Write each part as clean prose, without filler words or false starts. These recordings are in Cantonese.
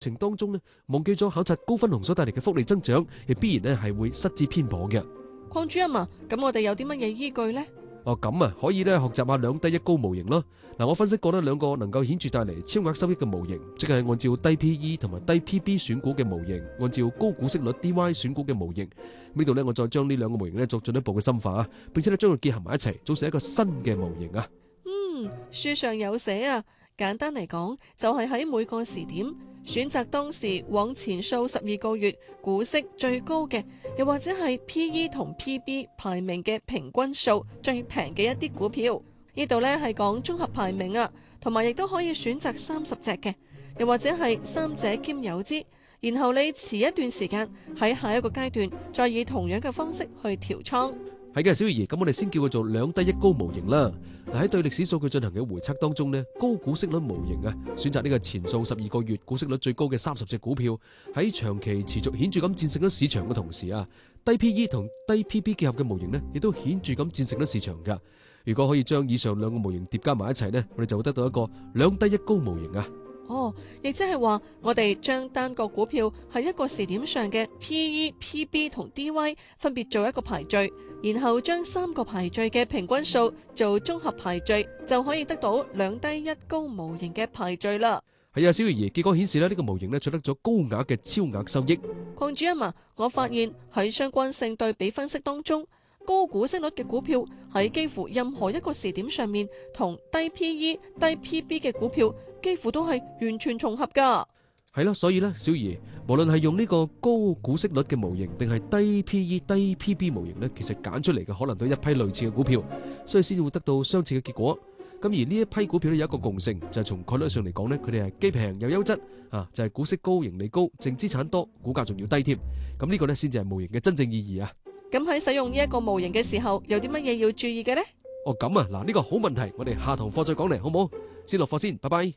程當中呢，忘記咗考察高分紅所帶嚟嘅福利增長，亦必然呢係會失之偏頗嘅。 鄺主任啊，咁我哋有啲乜嘢依據呢？ 咁啊，可以咧學習下兩低一高模型咯。嗱，我分析過呢兩個能夠顯著帶嚟超額收益嘅模型，即係按照低 PE 同埋低 PB 選股嘅模型，按照高股息率 DY 選股嘅模型。呢度呢，我再將呢兩個模型呢作進一步嘅深化，並且呢將佢結合埋一齊，組成一個新嘅模型啊。 書上有寫啊，簡單嚟講就係喺每個時點選擇當時往前數12個月股息最高嘅，又或者係 PE 同 PB 排名嘅平均數最平嘅一啲股票。呢度呢係講綜合排名啊，同埋亦都可以選擇30隻嘅，又或者係三者兼有之。然後你持一段時間，喺下一個階段再以同樣嘅方式去調倉。 係嘅，小儀，咁我哋先叫佢做兩低一高模型啦。喺對歷史數據進行嘅回測當中呢，高股息率模型啊，選擇呢個前數12個月股息率最高嘅30隻股票，喺長期持續顯著咁戰勝咗市場嘅同時啊，低 PE 同低 PB 結合嘅模型呢，亦都顯著咁戰勝咗市場噶。如果可以將以上兩個模型疊加埋一齊呢，我哋就會得到一個兩低一高模型啊。 亦即係話我哋將單個股票喺一個時點上嘅 PE、PB 同 DY 分別做一個排序，然後將3個排序嘅平均數做綜合排序，就可以得到兩低一高模型嘅排序啦。 係啊，小儀，結果顯示呢個模型呢取得咗高額嘅超額收益。 鄺主任啊，我發現喺相關性對比分析當中，高股息率嘅股票喺幾乎任何一個時點上面，同低 PE、低 PB 嘅股票幾乎都係完全重合噶。 係啦，所以呢，小儀，無論係用呢個高股息率嘅模型，定係低 PE、低 PB 模型呢，其實揀出嚟嘅可能都係一批類似嘅股票，所以先會得到相似嘅結果。咁而呢一批股票呢，有一個共性，就係從概率上嚟講呢，佢哋係既平又優質啊，就係股息高、盈利高、淨資產多、股價仲要低添。咁呢個呢，先至係模型嘅真正意義啊。 咁喺使用呢一個模型嘅時候，有啲乜嘢要注意嘅呢？ 咁啊，嗱，呢個好問題，我哋下堂課再講嚟，好唔好？先落課先，拜拜。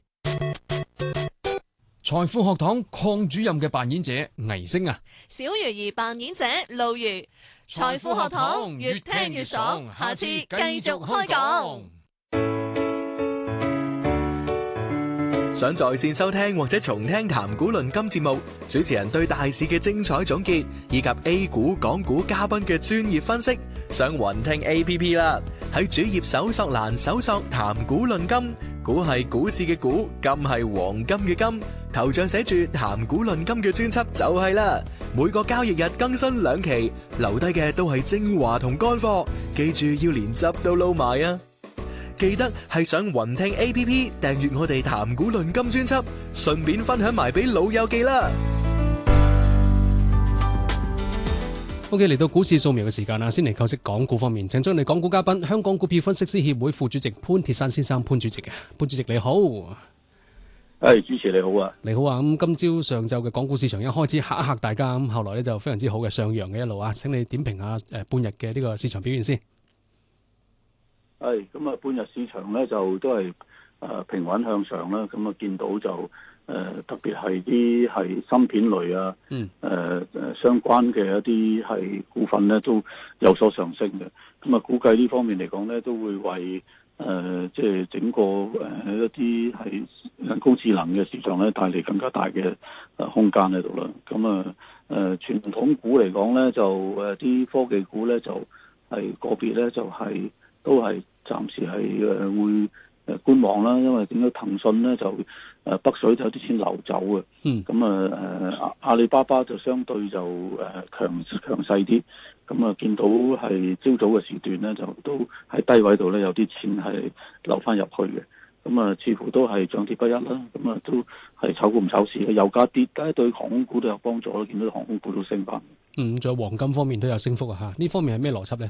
財富學堂鄺主任嘅扮演者倪星啊， 小魚兒扮演者露如。財富學堂越聽越爽，下次繼續開講。 想在線收聽或者重聽談股論金節目，主持人對大市嘅精彩總結，以及 A 股、港股嘉賓嘅專業分析，上雲聽 APP 啦。喺主頁搜索欄搜索談股論金，股係股市嘅股，金係黃金嘅金，頭像寫住談股論金嘅專輯就係啦。每個交易日更新2期，留低嘅都係精華同乾貨，記住要連汁都撈埋啊！記得係上雲聽 APP 訂閱我哋談股論金專輯，順便分享埋俾老友記啦。 OK， 嚟到股市掃描嘅時間啦，先嚟構析港股方面，請將你港股嘉賓香港股票分析師協會副主席潘鐵珊先生潘主席嘅，潘主席你好。 主持你好啊。 你好啊，咁今朝上晝嘅港股市場一開始嚇一嚇大家，咁後來咧就非常之好嘅上揚嘅一路啊，請你點評下半日嘅呢個市場表現先。 咁啊，半日市場咧就都係平穩向上啦。咁啊，見到就特別係啲係芯片類啊，相關嘅一啲係股份咧都有所上升嘅。咁啊，估計呢方面嚟講咧，都會為即係整個一啲係人工智能嘅市場咧帶嚟更加大嘅空間喺度啦。咁啊傳統股嚟講咧，就啲科技股咧就係個別咧就係都係暫時係會觀望啦，因為點解騰訊咧就北水就有啲錢流走嘅，咁阿里巴巴就相對就強勢啲，咁啊見到係朝早嘅時段咧就都喺低位度咧有啲錢係流翻入去嘅，咁啊似乎都係漲跌不一啦，咁啊都係炒股唔炒市嘅，油價跌，但係對航空股都有幫助啦，見到航空股都升翻。仲有黃金方面都有升幅啊，呢方面係咩邏輯咧？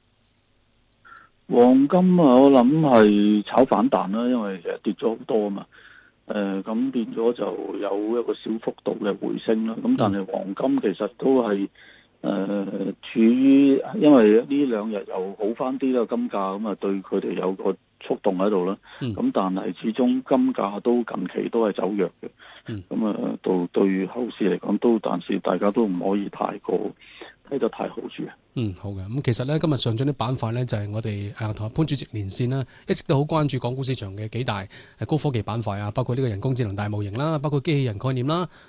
黃金啊，我諗係炒反彈啦，因為其實跌咗好多啊嘛，咁變咗就有一個小幅度嘅回升啦。咁但係黃金其實都係處於，因為呢2日又好翻啲啦，金價咁啊對佢哋有個觸動喺度啦。咁但係始終金價都近期都係走弱嘅。咁啊對後市嚟講都，但是大家都唔可以太過睇得太好住。 好嘅。咁其實咧，今日上漲啲板塊咧，就係我哋同潘主席連線啦，一直都好關注港股市場嘅幾大高科技板塊啊，包括呢個人工智能大模型啦，包括機器人概念啦，